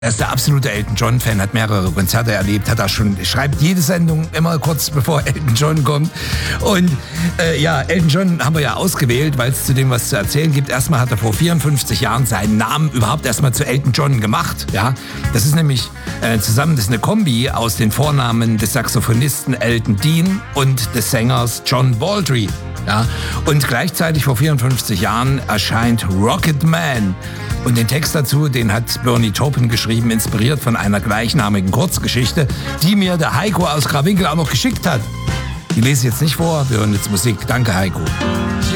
Er ist der absolute Elton John-Fan, hat mehrere Konzerte erlebt, schreibt jede Sendung immer kurz bevor Elton John kommt. Und Elton John haben wir ja ausgewählt, weil es zu dem was zu erzählen gibt. Erstmal hat er vor 54 Jahren seinen Namen überhaupt erstmal zu Elton John gemacht. Ja? Das ist nämlich das ist eine Kombi aus den Vornamen des Saxophonisten Elton Dean und des Sängers John Baldry. Ja? Und gleichzeitig vor 54 Jahren erscheint Rocket Man. Und den Text dazu, den hat Bernie Taupin geschrieben, inspiriert von einer gleichnamigen Kurzgeschichte, die mir der Heiko aus Krawinkel auch noch geschickt hat. Die lese ich jetzt nicht vor, wir hören jetzt Musik. Danke, Heiko.